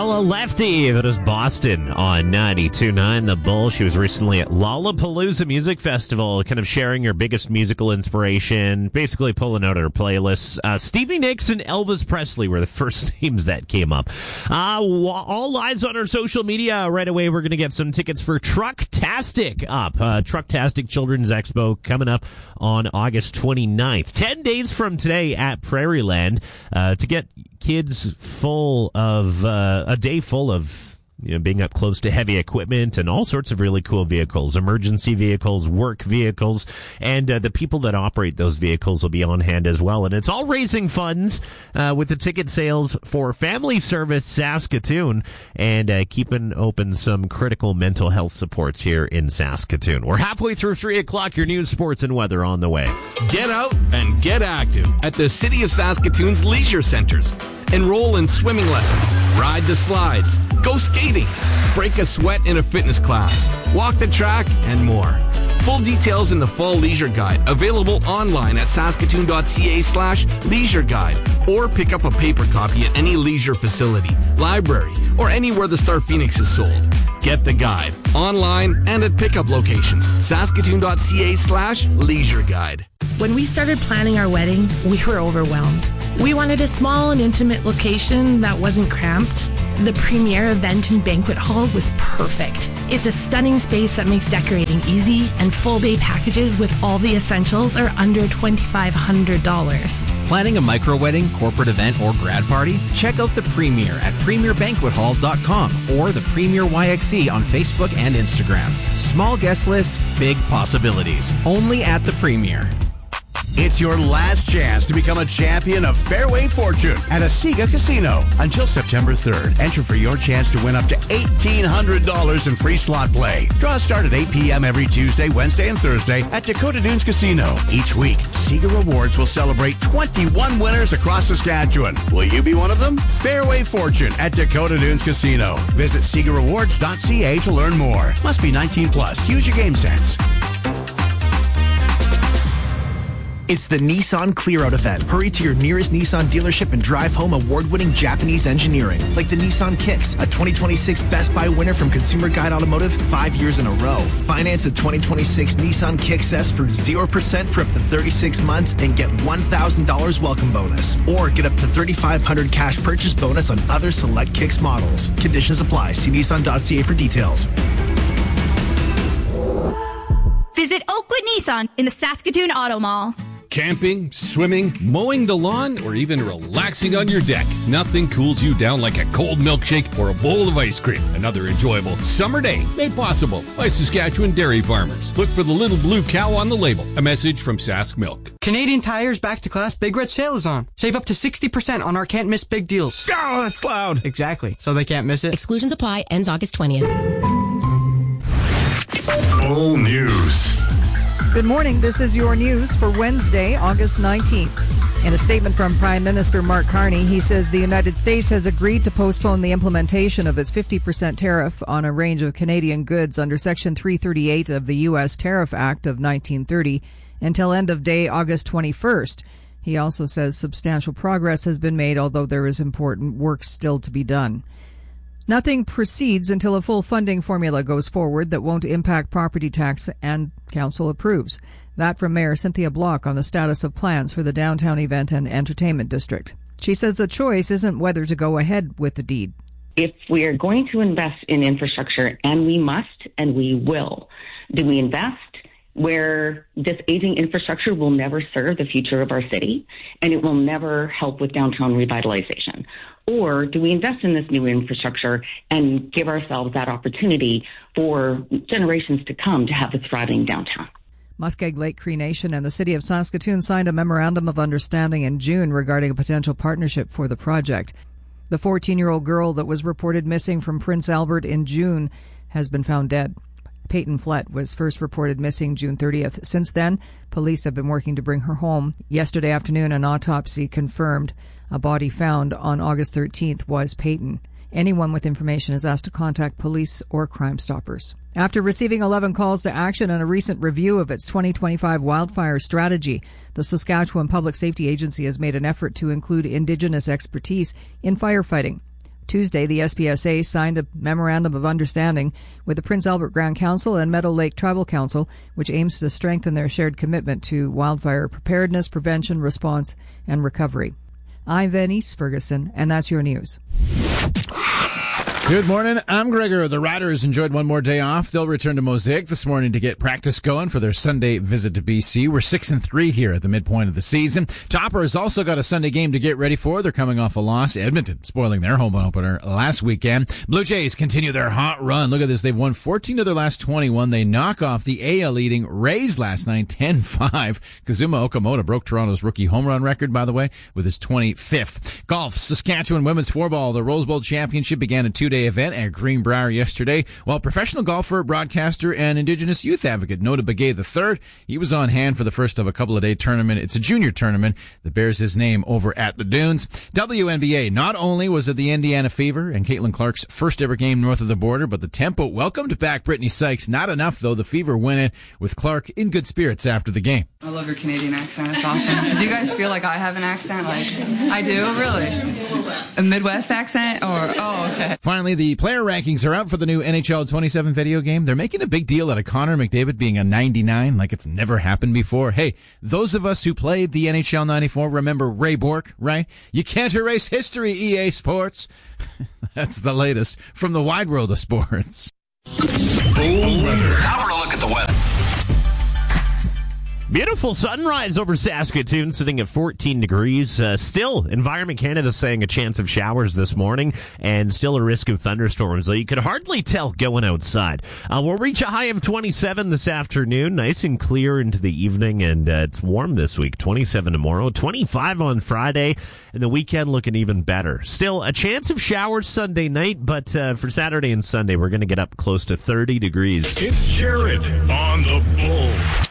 Bella Lefty. That is Boston on 92.9 The Bull. She was recently at Lollapalooza Music Festival, kind of sharing her biggest musical inspiration, basically pulling out her playlists. Stevie Nicks and Elvis Presley were the first names that came up. All eyes on our social media. Right away, we're going to get some tickets for Trucktastic up. Trucktastic Children's Expo coming up on August 29th. 10 days from today at Prairieland to get kids full of a day full of being up close to heavy equipment and all sorts of really cool vehicles, emergency vehicles, work vehicles, and the people that operate those vehicles will be on hand as well. And it's all raising funds with the ticket sales for Family Service Saskatoon and keeping open some critical mental health supports here in Saskatoon. We're halfway through 3 o'clock. Your news, sports, and weather on the way. Get out and get active at the City of Saskatoon's leisure centers. Enroll in swimming lessons, ride the slides, go skating, break a sweat in a fitness class, walk the track, and more. Full details in the Fall Leisure Guide, available online at saskatoon.ca/leisure guide, or pick up a paper copy at any leisure facility, library, or anywhere the Star Phoenix is sold. Get the guide online and at pickup locations, saskatoon.ca/leisure guide. When we started planning our wedding, we were overwhelmed. We wanted a small and intimate location that wasn't cramped. The Premier Event and Banquet Hall was perfect. It's a stunning space that makes decorating easy, and full day packages with all the essentials are under $2,500. Planning a micro-wedding, corporate event, or grad party? Check out the Premier at premierbanquethall.com or the Premier YXC on Facebook and Instagram. Small guest list, big possibilities. Only at the Premier. It's your last chance to become a champion of Fairway Fortune at Asiga Casino. Until September 3rd, enter for your chance to win up to $1,800 in free slot play. Draws start at 8 p.m. every Tuesday, Wednesday, and Thursday at Dakota Dunes Casino. Each week, Asiga Rewards will celebrate 21 winners across Saskatchewan. Will you be one of them? Fairway Fortune at Dakota Dunes Casino. Visit SigaRewards.ca to learn more. Must be 19 plus. Use your game sense. It's the Nissan Clear Out event. Hurry to your nearest Nissan dealership and drive home award-winning Japanese engineering, like the Nissan Kicks, a 2026 Best Buy winner from Consumer Guide Automotive 5 years in a row. Finance a 2026 Nissan Kicks S for 0% for up to 36 months and get $1,000 welcome bonus. Or get up to $3,500 cash purchase bonus on other select Kicks models. Conditions apply. See Nissan.ca for details. Visit Oakwood Nissan in the Saskatoon Auto Mall. Camping, swimming, mowing the lawn, or even relaxing on your deck. Nothing cools you down like a cold milkshake or a bowl of ice cream. Another enjoyable summer day made possible by Saskatchewan dairy farmers. Look for the little blue cow on the label. A message from Sask Milk. Canadian Tire's Back to Class Big Red Sale is on. Save up to 60% on our can't miss big deals. Oh, that's loud. Exactly. So they can't miss it. Exclusions apply. Ends August 20th. All news. Good morning. This is your news for Wednesday, August 19th. In a statement from Prime Minister Mark Carney, he says the United States has agreed to postpone the implementation of its 50% tariff on a range of Canadian goods under Section 338 of the U.S. Tariff Act of 1930 until end of day August 21st. He also says substantial progress has been made, although there is important work still to be done. Nothing proceeds until a full funding formula goes forward that won't impact property tax and Council approves. That from Mayor Cynthia Block on the status of plans for the downtown event and entertainment district. She says the choice isn't whether to go ahead with the deed. If we are going to invest in infrastructure, and we must and we will, do we invest where this aging infrastructure will never serve the future of our city and it will never help with downtown revitalization? Or do we invest in this new infrastructure and give ourselves that opportunity for generations to come to have a thriving downtown? Muskeg Lake Cree Nation and the City of Saskatoon signed a memorandum of understanding in June regarding a potential partnership for the project. The 14-year-old girl that was reported missing from Prince Albert in June has been found dead. Peyton Flett was first reported missing June 30th. Since then, police have been working to bring her home. Yesterday afternoon, an autopsy confirmed a body found on August 13th was Peyton. Anyone with information is asked to contact police or Crime Stoppers. After receiving 11 calls to action and a recent review of its 2025 wildfire strategy, the Saskatchewan Public Safety Agency has made an effort to include Indigenous expertise in firefighting. Tuesday, the SPSA signed a memorandum of understanding with the Prince Albert Grand Council and Meadow Lake Tribal Council, which aims to strengthen their shared commitment to wildfire preparedness, prevention, response, and recovery. I'm Venice Ferguson, and that's your news. Good morning. I'm Gregor. The Riders enjoyed one more day off. They'll return to Mosaic this morning to get practice going for their Sunday visit to BC. We're 6-3 here at the midpoint of the season. Toppers also got a Sunday game to get ready for. They're coming off a loss. Edmonton spoiling their home opener last weekend. Blue Jays continue their hot run. Look at this. They've won 14 of their last 21. They knock off the AL leading Rays last night, 10-5. Kazuma Okamoto broke Toronto's rookie home run record, by the way, with his 25th. Golf. Saskatchewan women's floorball. The Rose Bowl Championship began a 2-day event at Greenbrier yesterday, while professional golfer, broadcaster, and Indigenous youth advocate Nota Begay III, he was on hand for the first of a couple-of-day tournament. It's a junior tournament that bears his name over at the Dunes. WNBA, not only was it the Indiana Fever and Caitlin Clark's first ever game north of the border, but the Tempo welcomed back Brittany Sykes. Not enough, though. The Fever win it with Clark in good spirits after the game. I love your Canadian accent. It's awesome. Do you guys feel like I have an accent? Like, I do? Really? A Midwest accent? Oh, okay. Finally, the player rankings are out for the new NHL 27 video game. They're making a big deal out of Connor McDavid being a 99 like it's never happened before. Hey, those of us who played the NHL 94 remember Ray Bourque, right? You can't erase history, EA Sports. That's the latest from the wide world of sports. Bull weather. Now we're going to look at the weather. Beautiful sunrise over Saskatoon, sitting at 14 degrees. Still, Environment Canada saying a chance of showers this morning and still a risk of thunderstorms, though you could hardly tell going outside. We'll reach a high of 27 this afternoon, nice and clear into the evening, and it's warm this week, 27 tomorrow, 25 on Friday, and the weekend looking even better. Still, a chance of showers Sunday night, but for Saturday and Sunday, we're going to get up close to 30 degrees. It's Jared on the Bull.